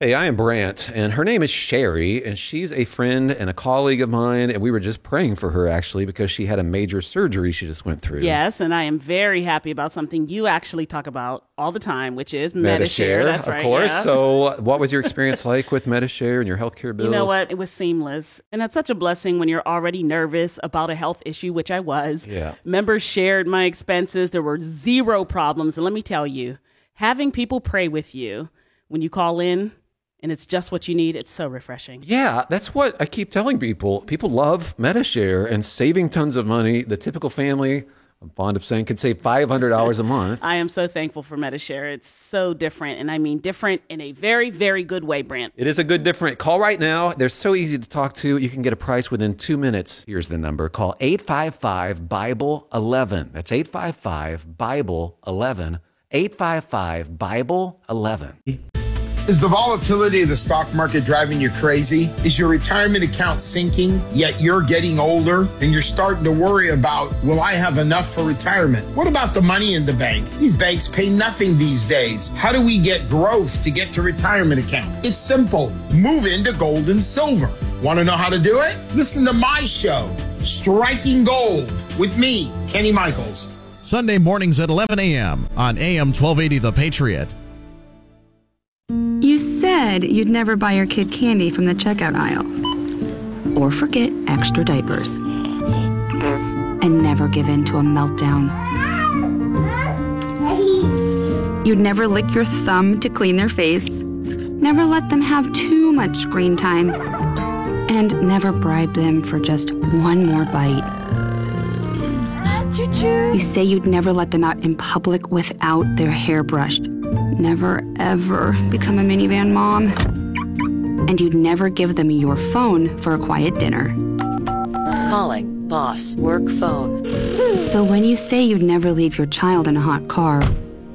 Hey, I am Brant, and her name is Sherry, and she's a friend and a colleague of mine, and we were just praying for her, actually, because she had a major surgery she just went through. Yes, and I am very happy about something you actually talk about all the time, which is Medi-Share. That's right, of course. yeah. So what was your experience like with Medi-Share and your healthcare bills? You know what? It was seamless. And that's such a blessing when you're already nervous about a health issue, which I was. Yeah. Members shared my expenses. There were zero problems. And let me tell you, having people pray with you when you call in, and it's just what you need, it's so refreshing. Yeah, that's what I keep telling people. People love Medi-Share and saving tons of money. The typical family, I'm fond of saying, could save $500 a month. I am so thankful for Medi-Share. It's so different, and I mean different in a very, very good way, Brant. It is a good different. Call right now. They're so easy to talk to. You can get a price within 2 minutes. Here's the number. Call 855-BIBLE-11. That's 855-BIBLE-11. 855-BIBLE-11. Is the volatility of the stock market driving you crazy? Is your retirement account sinking, yet you're getting older and you're starting to worry about, will I have enough for retirement? What about the money in the bank? These banks pay nothing these days. How do we get growth to get to retirement account? It's simple. Move into gold and silver. Want to know how to do it? Listen to my show, Striking Gold, with me, Kenny Michaels. Sunday mornings at 11 a.m. on AM 1280 The Patriot. You said you'd never buy your kid candy from the checkout aisle. Or forget extra diapers. And never give in to a meltdown. You'd never lick your thumb to clean their face. Never let them have too much screen time. And never bribe them for just one more bite. You say you'd never let them out in public without their hair brushed. Never, ever become a minivan mom. And you'd never give them your phone for a quiet dinner. Calling boss work phone. So when you say you'd never leave your child in a hot car,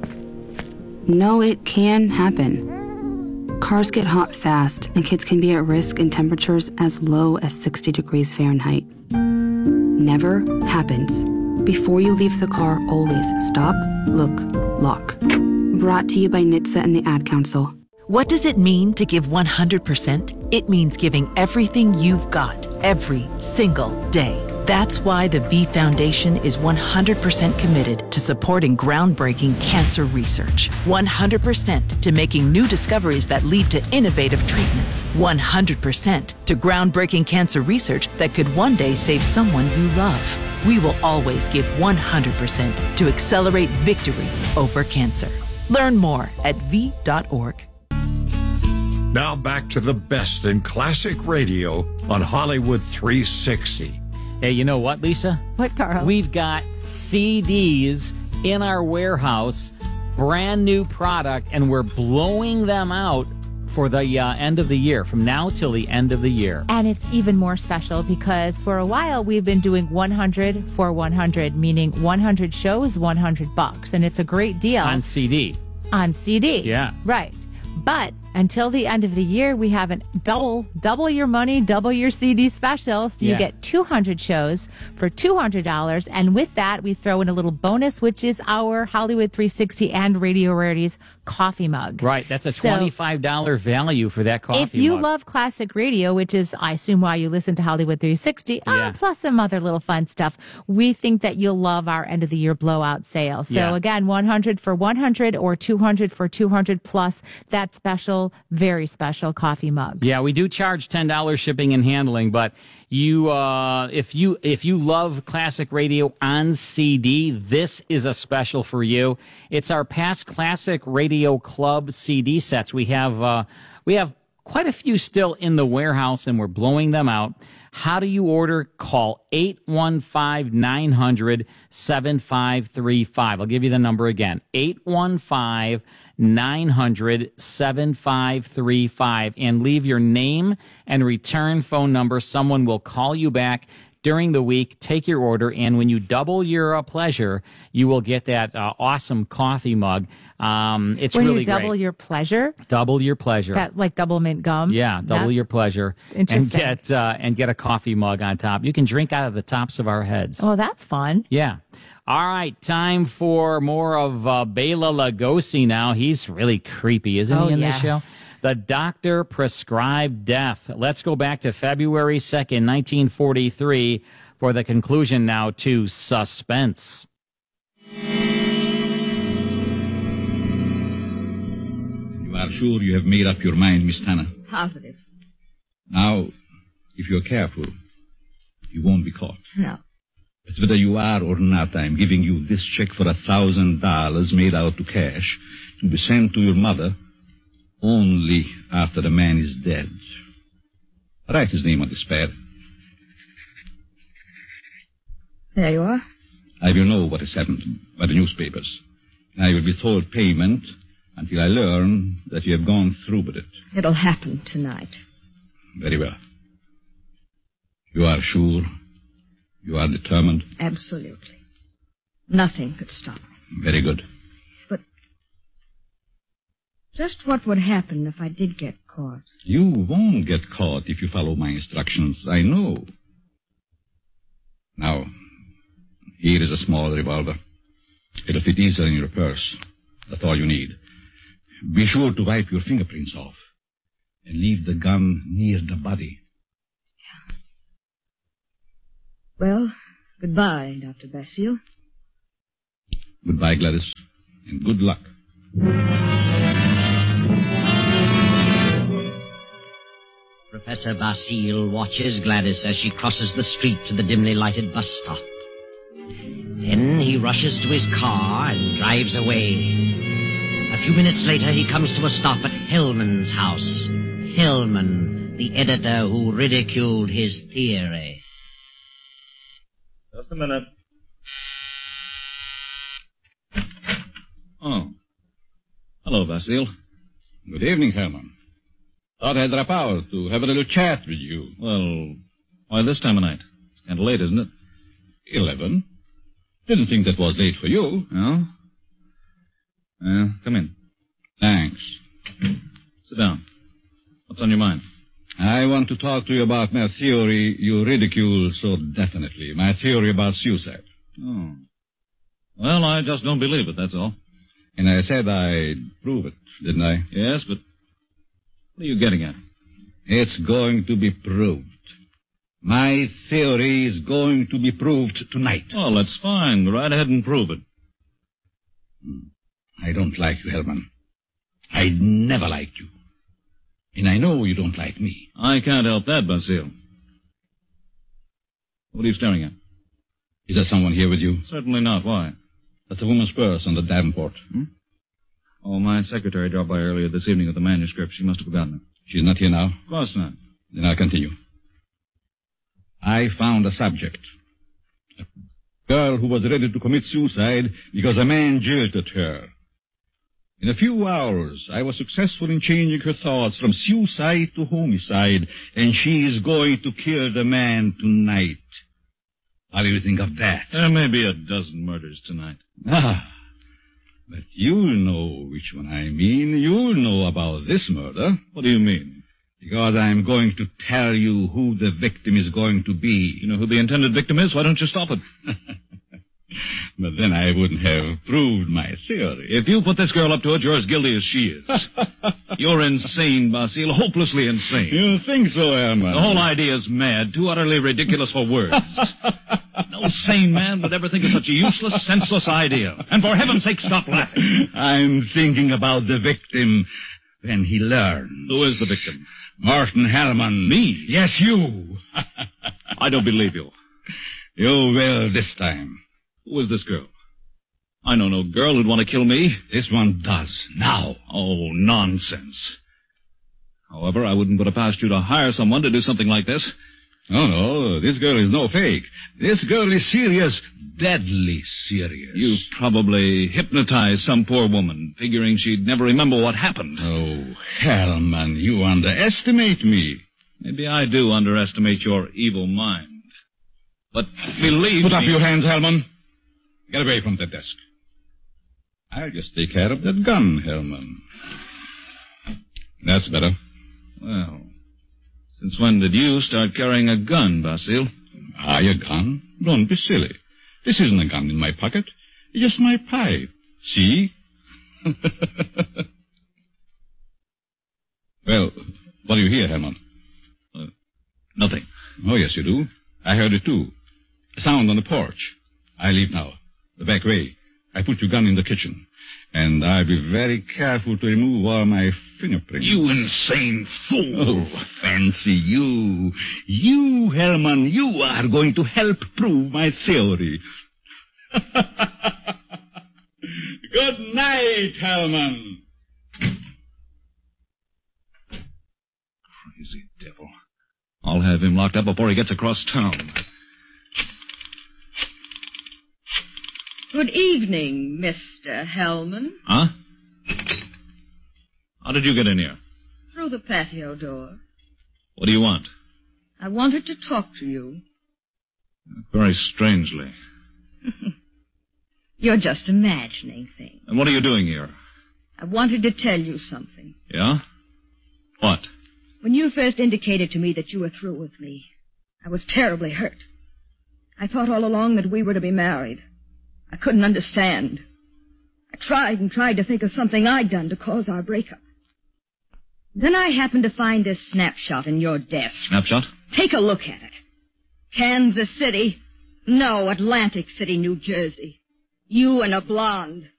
no, it can happen. Cars get hot fast, and kids can be at risk in temperatures as low as 60 degrees Fahrenheit. Never happens. Before you leave the car, always stop, look, lock. Brought to you by NHTSA and the Ad Council. What does it mean to give 100%? It means giving everything you've got every single day. That's why the V Foundation is 100% committed to supporting groundbreaking cancer research. 100% to making new discoveries that lead to innovative treatments. 100% to groundbreaking cancer research that could one day save someone you love. We will always give 100% to accelerate victory over cancer. Learn more at V.org. Now back to the best in classic radio on Hollywood 360. Hey, you know what, Lisa? What, Carl? We've got CDs in our warehouse, brand new product, and we're blowing them out for the end of the year, from now till the end of the year. And it's even more special because for a while we've been doing 100 for 100, meaning 100 shows, $100. And it's a great deal. On CD. On CD. Yeah. Right. But until the end of the year, we have an double your money, double your CD special. So you get 200 shows for $200. And with that, we throw in a little bonus, which is our Hollywood 360 and Radio Rarities coffee mug. Right. That's a $25 value for that coffee mug. If you love classic radio, which is, I assume, why you listen to Hollywood 360, plus some other little fun stuff, we think that you'll love our end of the year blowout sale. So again, 100 for 100 or 200 for 200 plus that special, very special coffee mug. Yeah, we do charge $10 shipping and handling, but you, if you love classic radio on CD, this is a special for you. It's our past Classic Radio Club CD sets. We have quite a few still in the warehouse, and we're blowing them out. How do you order? Call 815-900-7535. I'll give you the number again. 815-900-7535. And leave your name and return phone number. Someone will call you back during the week, take your order, and when you double your pleasure, you will get that awesome coffee mug. It's when really you double great. your pleasure? Double your pleasure. That, like double mint gum? Yeah, double your pleasure. Interesting. And get a coffee mug on top. You can drink out of the tops of our heads. Oh, that's fun. Yeah. All right, time for more of Bela Lugosi now. He's really creepy, isn't he, in this show? The doctor prescribed death. Let's go back to February 2nd, 1943 for the conclusion now to Suspense. You are sure you have made up your mind, Miss Tanner? Positive. Now, if you're careful, you won't be caught. No. But whether you are or not, I'm giving you this check for $1,000 made out to cash to be sent to your mother only after the man is dead. Write his name on this pad. There you are. I will know what has happened by the newspapers. I will withhold payment until I learn that you have gone through with it. It'll happen tonight. Very well. You are sure? You are determined? Absolutely. Nothing could stop me. Very good. But just what would happen if I did get caught? You won't get caught if you follow my instructions. I know. Now, here is a small revolver. It'll fit easily in your purse. That's all you need. Be sure to wipe your fingerprints off and leave the gun near the body. Well, goodbye, Dr. Basile. Goodbye, Gladys, and good luck. Professor Basile watches Gladys as she crosses the street to the dimly lighted bus stop. Then he rushes to his car and drives away. A few minutes later, he comes to a stop at Hellman's house. Hellman, the editor who ridiculed his theory. Just a minute. Oh. Hello, Basile. Good evening, Herman. Thought I'd drop out to have a little chat with you. Well, why this time of night? It's kind of late, isn't it? 11. Didn't think that was late for you. No? Come in. Thanks. Sit down. What's on your mind? I want to talk to you about my theory you ridicule so definitely. My theory about suicide. Oh. Well, I just don't believe it, that's all. And I said I'd prove it, didn't I? Yes, but what are you getting at? It's going to be proved. My theory is going to be proved tonight. Oh, that's fine. Go right ahead and prove it. I don't like you, Hellman. I never liked you. And I know you don't like me. I can't help that, Basile. What are you staring at? Is there someone here with you? Certainly not. Why? That's a woman's purse on the Davenport. Oh, my secretary dropped by earlier this evening with the manuscript. She must have forgotten it. She's not here now? Of course not. Then I'll continue. I found a subject. A girl who was ready to commit suicide because a man jilted her. In a few hours, I was successful in changing her thoughts from suicide to homicide, and she is going to kill the man tonight. What do you think of that? There may be a dozen murders tonight. But you'll know which one I mean. You'll know about this murder. What do you mean? Because I'm going to tell you who the victim is going to be. You know who the intended victim is? Why don't you stop it? But then I wouldn't have proved my theory. If you put this girl up to it, you're as guilty as she is. You're insane, Basile, hopelessly insane. You think so, Herman? The whole idea is mad, too utterly ridiculous for words. No sane man would ever think of such a useless, senseless idea. And for heaven's sake, stop laughing. I'm thinking about the victim when he learns. Who is the victim? Martin Hellman. Me? Yes, you. I don't believe you. You will this time. Who is this girl? I know no girl who'd want to kill me. This one does, now. Oh, nonsense. However, I wouldn't put it past you to hire someone to do something like this. No, this girl is no fake. This girl is serious, deadly serious. You probably hypnotized some poor woman, figuring she'd never remember what happened. Oh, Hellman, you underestimate me. Maybe I do underestimate your evil mind. But believe me... Put up your hands, Hellman. Get away from that desk. I'll just take care of that gun, Hellman. That's better. Well, since when did you start carrying a gun, Basile? A gun? Don't be silly. This isn't a gun in my pocket. It's just my pipe. See? Well, what do you hear, Herman? Nothing. Oh, yes, you do. I heard it, too. A sound on the porch. I leave now. The back way. I put your gun in the kitchen. And I'll be very careful to remove all my fingerprints. You insane fool. Oh, fancy you. You, Herman, you are going to help prove my theory. Good night, Herman. Crazy devil. I'll have him locked up before he gets across town. Good evening, Mr. Hellman. Huh? How did you get in here? Through the patio door. What do you want? I wanted to talk to you. Very strangely. You're just imagining things. And what are you doing here? I wanted to tell you something. Yeah? What? When you first indicated to me that you were through with me, I was terribly hurt. I thought all along that we were to be married. I couldn't understand. I tried and tried to think of something I'd done to cause our breakup. Then I happened to find this snapshot in your desk. Snapshot? Take a look at it. Kansas City. No, Atlantic City, New Jersey. You and a blonde.